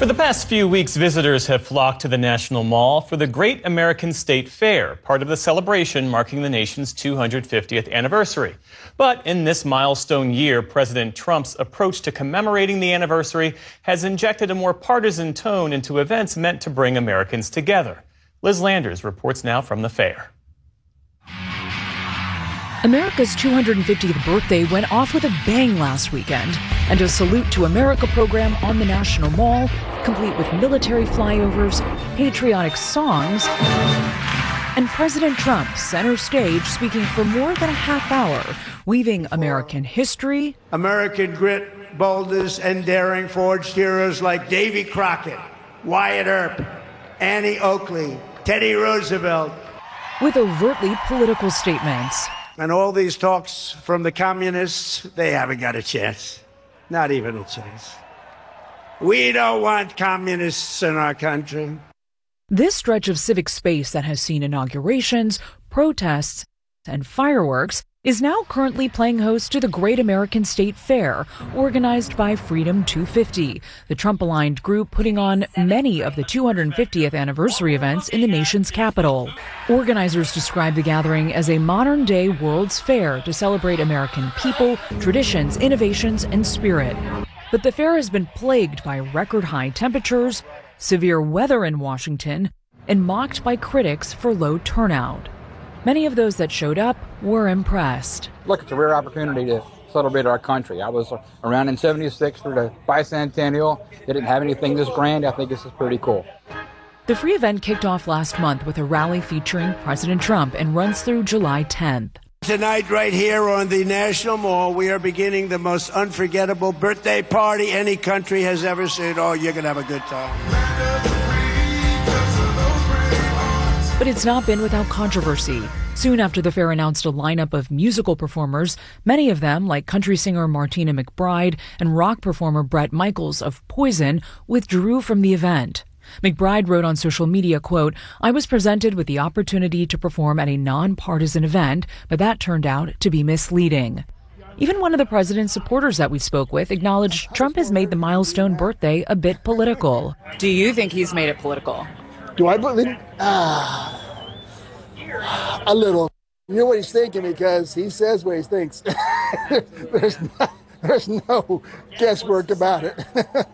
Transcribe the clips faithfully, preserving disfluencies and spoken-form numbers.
For the past few weeks, visitors have flocked to the National Mall for the Great American State Fair, part of the celebration marking the nation's two hundred fiftieth anniversary. But in this milestone year, President Trump's approach to commemorating the anniversary has injected a more partisan tone into events meant to bring Americans together. Liz Landers reports now from the fair. America's two hundred fiftieth birthday went off with a bang last weekend, and a Salute to America program on the National Mall, complete with military flyovers, patriotic songs, and President Trump center stage speaking for more than a half hour, weaving American history, American grit, boldness, and daring forged heroes like Davy Crockett, Wyatt Earp, Annie Oakley, Teddy Roosevelt, with overtly political statements. And all these talks from the communists, they haven't got a chance. Not even a chance. We don't want communists in our country. This stretch of civic space that has seen inaugurations, protests, and fireworks is now currently playing host to the Great American State Fair, organized by Freedom two fifty, the Trump-aligned group putting on many of the two hundred fiftieth anniversary events in the nation's capital. Organizers describe the gathering as a modern-day World's Fair to celebrate American people, traditions, innovations, and spirit. But the fair has been plagued by record-high temperatures, severe weather in Washington, and mocked by critics for low turnout. Many of those that showed up were impressed. Look, it's a rare opportunity to celebrate our country. I was around in seventy-six for the bicentennial. They didn't have anything this grand. I think this is pretty cool. The free event kicked off last month with a rally featuring President Trump and runs through July tenth. Tonight, right here on the National Mall, we are beginning the most unforgettable birthday party any country has ever seen. Oh, you're going to have a good time. But it's not been without controversy. Soon after the fair announced a lineup of musical performers, many of them, like country singer Martina McBride and rock performer Bret Michaels of Poison, withdrew from the event. McBride wrote on social media, quote, "I was presented with the opportunity to perform at a nonpartisan event, but that turned out to be misleading." Even one of the president's supporters that we spoke with acknowledged Trump has made the milestone birthday a bit political. Do you think he's made it political? Do I believe? Ah, a little. You know what he's thinking because he says what he thinks. there's, not, there's no guesswork about it.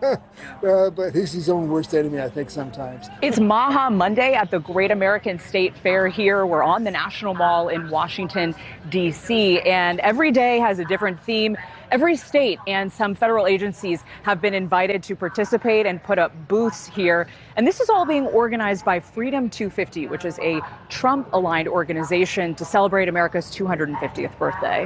uh, but he's his own worst enemy, I think, sometimes. It's Maha Monday at the Great American State Fair here. We're on the National Mall in Washington, D C, and every day has a different theme. Every state and some federal agencies have been invited to participate and put up booths here. And this is all being organized by Freedom two fifty, which is a Trump-aligned organization to celebrate America's two hundred fiftieth birthday.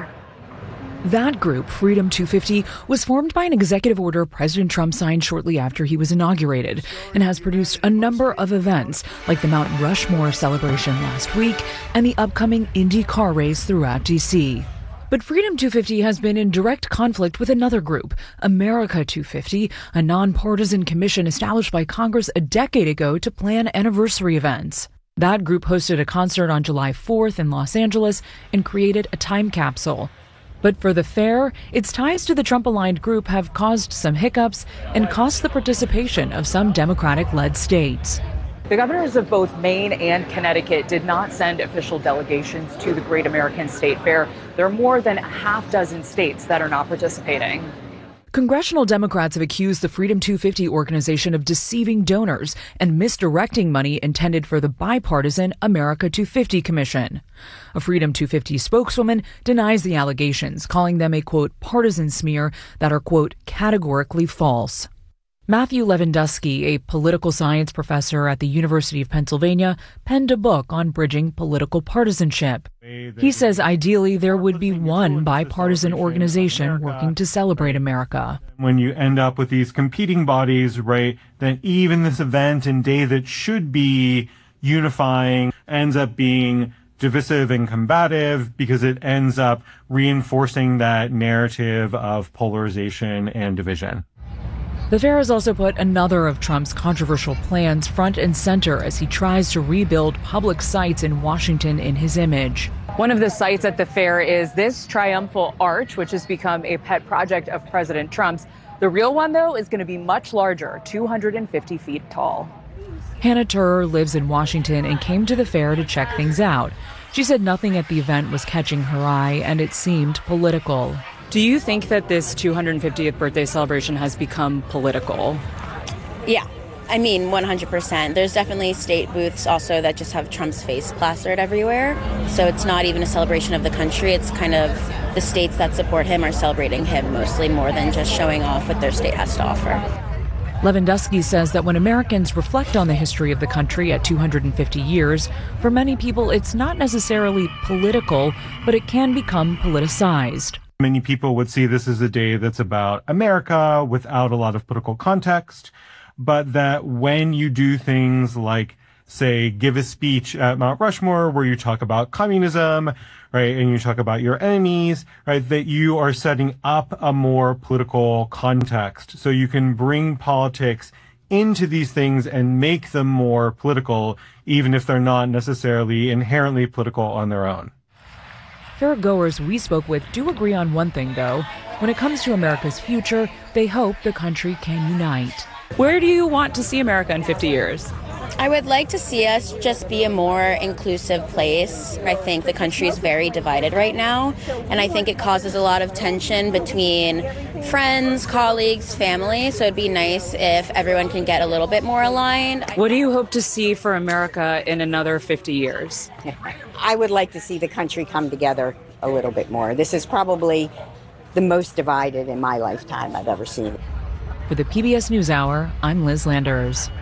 That group, Freedom two fifty, was formed by an executive order President Trump signed shortly after he was inaugurated and has produced a number of events like the Mount Rushmore celebration last week and the upcoming Indy car race throughout D C. But Freedom two fifty has been in direct conflict with another group, America two fifty, a nonpartisan commission established by Congress a decade ago to plan anniversary events. That group hosted a concert on July fourth in Los Angeles and created a time capsule. But for the fair, its ties to the Trump-aligned group have caused some hiccups and cost the participation of some Democratic-led states. The governors of both Maine and Connecticut did not send official delegations to the Great American State Fair. There are more than a half dozen states that are not participating. Congressional Democrats have accused the Freedom two fifty organization of deceiving donors and misdirecting money intended for the bipartisan America two fifty Commission. A Freedom two fifty spokeswoman denies the allegations, calling them a, quote, partisan smear that are, quote, categorically false. Matthew Lewandowski, a political science professor at the University of Pennsylvania, penned a book on bridging political partisanship. He says ideally there would be one bipartisan organization working to celebrate America. When you end up with these competing bodies, right, then even this event and day that should be unifying ends up being divisive and combative because it ends up reinforcing that narrative of polarization and division. The fair has also put another of Trump's controversial plans front and center as he tries to rebuild public sites in Washington in his image. One of the sites at the fair is this triumphal arch, which has become a pet project of President Trump's. The real one, though, is going to be much larger, two hundred fifty feet tall. Hannah Turer lives in Washington and came to the fair to check things out. She said nothing at the event was catching her eye, and it seemed political. Do you think that this two hundred fiftieth birthday celebration has become political? Yeah. I mean, one hundred percent. There's definitely state booths also that just have Trump's face plastered everywhere. So it's not even a celebration of the country. It's kind of the states that support him are celebrating him mostly more than just showing off what their state has to offer. Lewandowski says that when Americans reflect on the history of the country at two hundred fifty years, for many people it's not necessarily political, but it can become politicized. Many people would see this as a day that's about America without a lot of political context, but that when you do things like, say, give a speech at Mount Rushmore where you talk about communism, right, and you talk about your enemies, right, that you are setting up a more political context. So you can bring politics into these things and make them more political, even if they're not necessarily inherently political on their own. Fairgoers we spoke with do agree on one thing, though. When it comes to America's future, they hope the country can unite. Where do you want to see America in fifty years? I would like to see us just be a more inclusive place. I think the country is very divided right now, and I think it causes a lot of tension between friends, colleagues, family. So it'd be nice if everyone can get a little bit more aligned. What do you hope to see for America in another fifty years? I would like to see the country come together a little bit more. This is probably the most divided in my lifetime I've ever seen. For the P B S NewsHour, I'm Liz Landers.